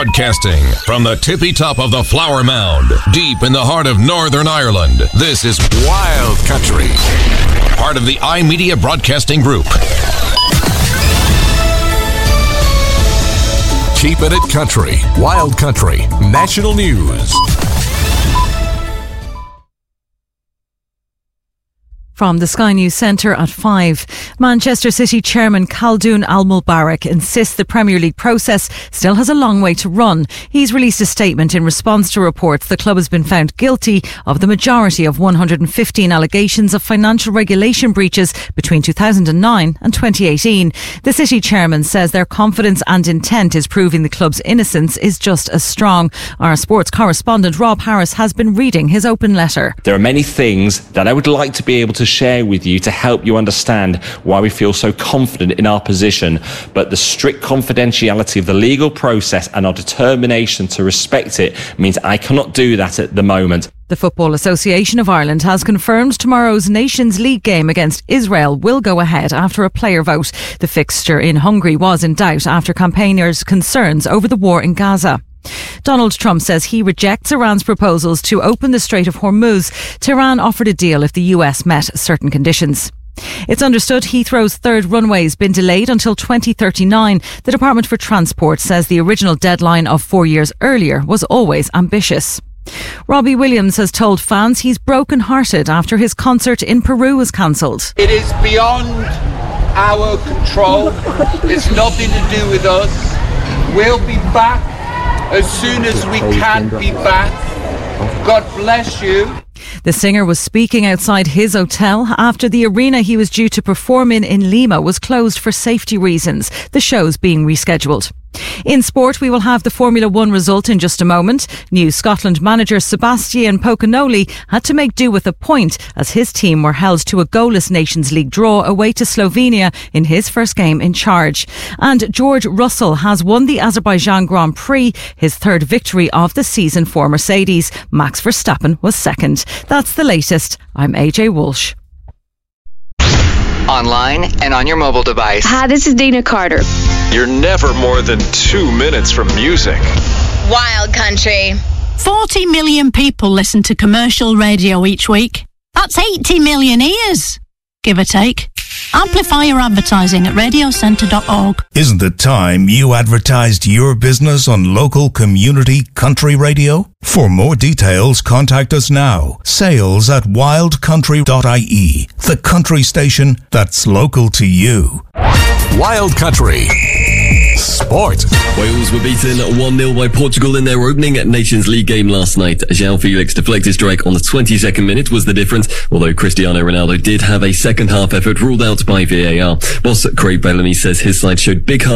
Broadcasting from the tippy top of the Flower Mound, deep in the heart of Northern Ireland, this is Wild Country, part of the iMedia Broadcasting Group. Keeping it country, Wild Country, national news. From the Sky News Centre at 5. Manchester City chairman Khaldoon Al-Mubarak insists the Premier League process still has a long way to run. He's released a statement in response to reports the club has been found guilty of the majority of 115 allegations of financial regulation breaches between 2009 and 2018. The City chairman says their confidence and intent is proving the club's innocence is just as strong. Our sports correspondent Rob Harris has been reading his open letter. There are many things that I would like to be able to share with you to help you understand why we feel so confident in our position, but the strict confidentiality of the legal process and our determination to respect it means I cannot do that at the moment. The Football Association of Ireland has confirmed tomorrow's Nations League game against Israel will go ahead after a player vote. The fixture in Hungary was in doubt after campaigners' concerns over the war in Gaza. Donald Trump says he rejects Iran's proposals to open the Strait of Hormuz. Tehran offered a deal if the US met certain conditions. It's understood Heathrow's third runway's been delayed until 2039. The Department for Transport says the original deadline of 4 years earlier was always ambitious. Robbie Williams has told fans he's broken-hearted after his concert in Peru was cancelled. It is beyond our control. It's nothing to do with us. We'll be back as soon as we can be back. God bless you. The singer was speaking outside his hotel after the arena he was due to perform in Lima was closed for safety reasons. The show's being rescheduled. In sport, we will have the Formula 1 result in just a moment. New Scotland manager Sebastian Pocanoli had to make do with a point as his team were held to a goalless Nations League draw away to Slovenia in his first game in charge. And George Russell has won the Azerbaijan Grand Prix, his third victory of the season for Mercedes. Max Verstappen was second. That's the latest. I'm AJ Walsh. Online and on your mobile device. Hi, this is Dina Carter. You're never more than 2 minutes from music. Wild Country. 40 million people listen to commercial radio each week. That's 80 million ears, give or take. Amplify your advertising at radiocentre.org. Isn't it time you advertised your business on local community country radio? For more details, contact us now. sales@wildcountry.ie. The country station that's local to you. Wild Country Sport. Wales were beaten 1-0 by Portugal in their opening Nations League game last night. João Felix deflected strike on the 22nd minute was the difference, although Cristiano Ronaldo did have a second half effort ruled out by VAR. Boss Craig Bellamy says his side showed big heart